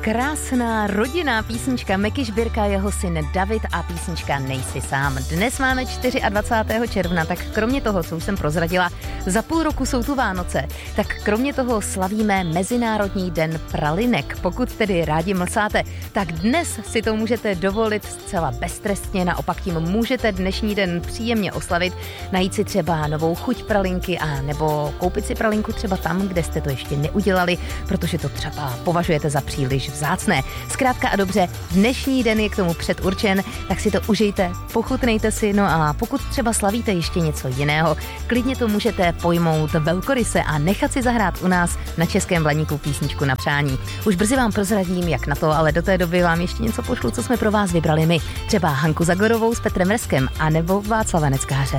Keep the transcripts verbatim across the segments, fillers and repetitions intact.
krásná rodinná písnička Meky Žbírka, jeho syn David a písnička Nejsi sám. Dnes máme dvacátého čtvrtého června, tak kromě toho, co už jsem prozradila, za půl roku jsou tu Vánoce, tak kromě toho slavíme Mezinárodní den pralinek. Pokud tedy rádi mlsáte, tak dnes si to můžete dovolit zcela beztrestně, naopak tím můžete dnešní den příjemně oslavit, najít si třeba novou chuť pralinky a nebo koupit si pralinku třeba tam, kde jste to ještě neudělali, protože to třeba považujete za příliš vzácné. Zkrátka a dobře, dnešní den je k tomu předurčen, tak si to užijte, pochutnejte si, no a pokud třeba slavíte ještě něco jiného, klidně to můžete pojmout velkoryse a nechat si zahrát u nás na Českém Blaníku písničku na přání. Už brzy vám prozradím, jak na to, ale do té doby vám ještě něco pošlu, co jsme pro vás vybrali my. Třeba Hanku Zagorovou s Petrem Mrzkem a nebo Václava Neckáře.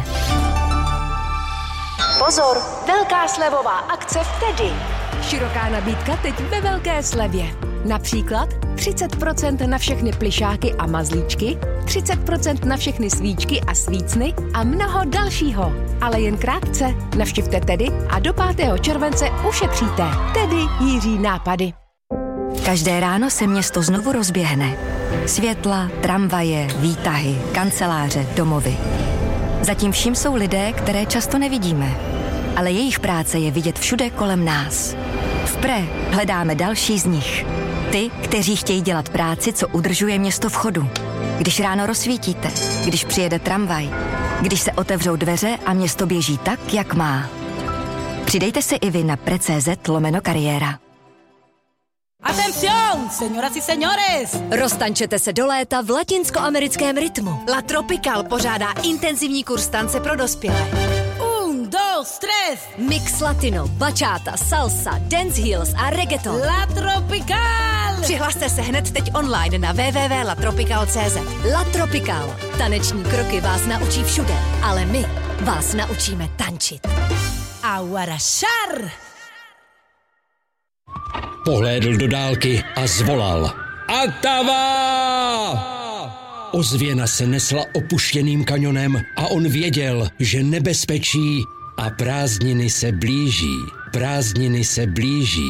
Pozor, velká slevová akce v Tedy. Široká nabídka teď ve velké slevě. Například třicet procent na všechny plyšáky a mazlíčky, třicet procent na všechny svíčky a svícny a mnoho dalšího. Ale jen krátce. Navštivte Tedy a do pátého července ušetříte. Tedy Jiří nápady. Každé ráno se město znovu rozběhne. Světla, tramvaje, výtahy, kanceláře, domovy. Zatím vším jsou lidé, které často nevidíme. Ale jejich práce je vidět všude kolem nás. V Pre hledáme další z nich. Ty, kteří chtějí dělat práci, co udržuje město v chodu. Když ráno rozsvítíte, když přijede tramvaj, když se otevřou dveře a město běží tak, jak má. Přidejte se i vy na pre tečka cz lomeno kariéra. Atención, señoras y señores! Roztančete se do léta v latinskoamerickém rytmu. La Tropical pořádá intenzivní kurz tance pro dospělé. Un, dos, tres! Mix latino, bachata, salsa, dance heels a reggaeton. La Tropical! Přihlaste se hned teď online na w w w tečka la tropical tečka cz. La Tropical. Taneční kroky vás naučí všude, ale my vás naučíme tančit. Aguarashar! Pohlédl do dálky a zvolal. Atava! Ozvěna se nesla opuštěným kanionem a on věděl, že nebezpečí a prázdniny se blíží. Prázdniny se blíží.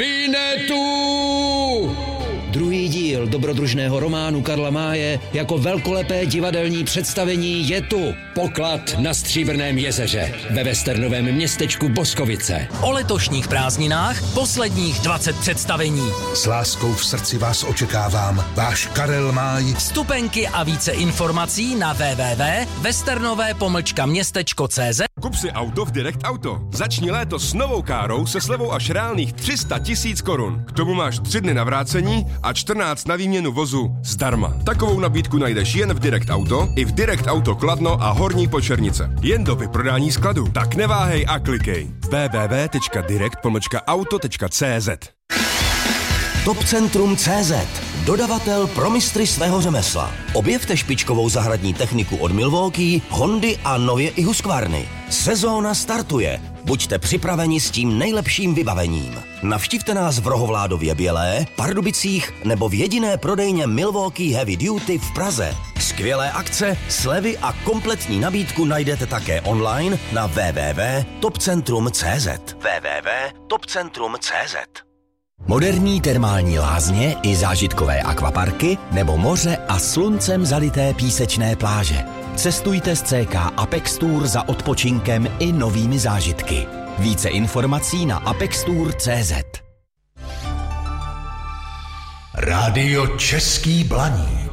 Vinetu! Druhý díl dobrodružného románu Karla Máje jako velkolepé divadelní představení je tu. Poklad na Stříbrném jezeře ve westernovém městečku Boskovice. O letošních prázdninách posledních dvacet představení. S láskou v srdci vás očekávám. Váš Karel Máj. Vstupenky a více informací na w w w tečka westernové pomlčka městečko tečka cz. Kup si auto v Direct Auto. Začni léto s novou károu se slevou až reálných tři sta tisíc korun. K tomu máš tři dny na vrácení a čtrnáct na výměnu vozu zdarma. Takovou nabídku najdeš jen v Direct Auto i v Direct Auto Kladno a Horní Počernice. Jen do vyprodání skladu. Tak neváhej a klikej. w w w tečka direct pomlčka auto tečka cz. Topcentrum tečka cz. Dodavatel pro mistry svého řemesla. Objevte špičkovou zahradní techniku od Milwaukee, Hondy a nově i Husqvarny. Sezóna startuje. Buďte připraveni s tím nejlepším vybavením. Navštivte nás v Rohovládově Bělé, Pardubicích nebo v jediné prodejně Milwaukee Heavy Duty v Praze. Skvělé akce, slevy a kompletní nabídku najdete také online na w w w tečka topcentrum tečka cz. w w w tečka topcentrum tečka cz. Moderní termální lázně i zážitkové akvaparky nebo moře a sluncem zalité písečné pláže. Cestujte s C K Apex Tour za odpočinkem i novými zážitky. Více informací na apextour tečka cz. Rádio Český Blaník.